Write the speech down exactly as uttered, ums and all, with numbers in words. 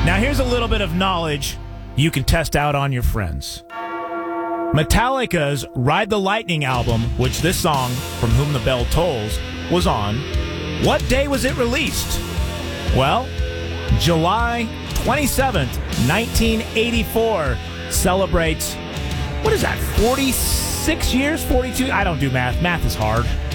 Now, here's a little bit of knowledge you can test out on your friends. Metallica's Ride the Lightning album, which this song, From Whom the Bell Tolls, was on, what day was it released? Well, July twenty-seventh, nineteen eighty-four celebrates, what is that, forty-six years, forty-two? I don't do math. Math is hard.